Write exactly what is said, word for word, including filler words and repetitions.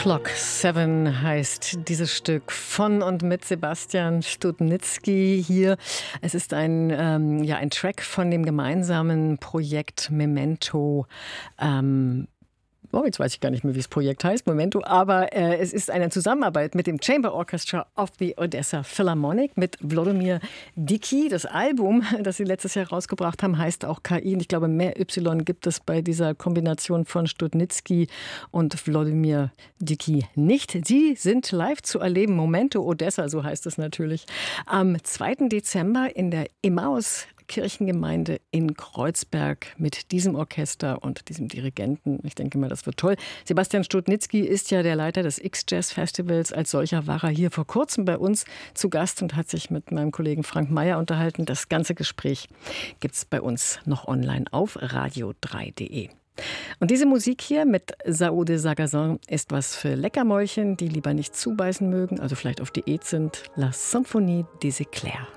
Clock Seven heißt dieses Stück von und mit Sebastian Studnitzky hier. Es ist ein, ähm, ja, ein Track von dem gemeinsamen Projekt Memento. Ähm, Oh, jetzt weiß ich gar nicht mehr, wie das Projekt heißt, Memento, aber äh, es ist eine Zusammenarbeit mit dem Chamber Orchestra of the Odessa Philharmonic mit Wlodomir Dicki. Das Album, das sie letztes Jahr rausgebracht haben, heißt auch K I. Und ich glaube, mehr Y gibt es bei dieser Kombination von Studnitzky und Wlodomir Dicki nicht. Sie sind live zu erleben. Memento Odessa, so heißt es natürlich, am zweiten Dezember in der Emmaus Kirchengemeinde in Kreuzberg mit diesem Orchester und diesem Dirigenten. Ich denke mal, das wird toll. Sebastian Studnitzky ist ja der Leiter des X-Jazz-Festivals. Als solcher war er hier vor kurzem bei uns zu Gast und hat sich mit meinem Kollegen Frank Meyer unterhalten. Das ganze Gespräch gibt es bei uns noch online auf radio drei punkt de. Und diese Musik hier mit Sao de Sagazin ist was für Leckermäulchen, die lieber nicht zubeißen mögen, also vielleicht auf Diät sind. La Symphonie des Éclairs.